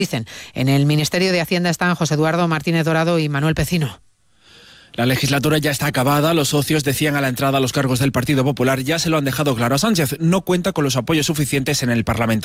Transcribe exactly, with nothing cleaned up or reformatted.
Dicen, en el Ministerio de Hacienda están José Eduardo Martínez Dorado y Manuel Pecino. La legislatura ya está acabada. Los socios decían a la entrada a los cargos del Partido Popular ya se lo han dejado claro a Sánchez. No cuenta con los apoyos suficientes en el Parlamento.